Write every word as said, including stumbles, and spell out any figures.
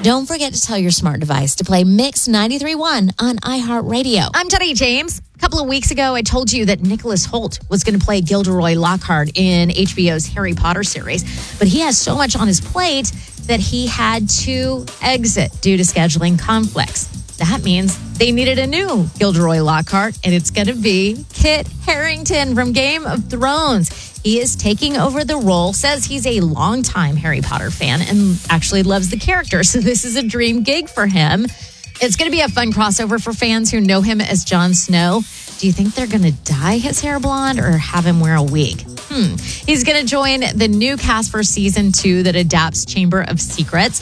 Don't forget to tell your smart device to play Mix ninety-three point one on iHeartRadio. I'm Tony James. A couple of weeks ago, I told you that Nicholas Hoult was going to play Gilderoy Lockhart in H B O's Harry Potter series, but he has so much on his plate that he had to exit due to scheduling conflicts. That means they needed a new Gilderoy Lockhart, and it's going to be Kit Harington from Game of Thrones. He is taking over the role, says he's a longtime Harry Potter fan and actually loves the character. So this is a dream gig for him. It's going to be a fun crossover for fans who know him as Jon Snow. Do you think they're going to dye his hair blonde or have him wear a wig? Hmm. He's going to join the new cast for season two that adapts Chamber of Secrets.